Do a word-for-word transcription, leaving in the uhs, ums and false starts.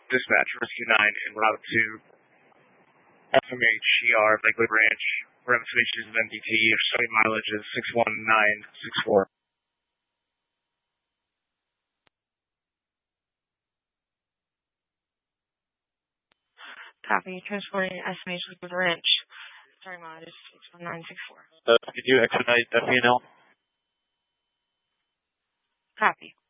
Dispatch, Rescue nine, en route to F M H E R, Lakewood Ranch. Ramifications of M D T, estimated mileage is six one nine six four. Copy. Transporting S M H Lakewood Ranch. Sorry, mileage is six one nine six four. Uh, could you expedite F E N L? Copy.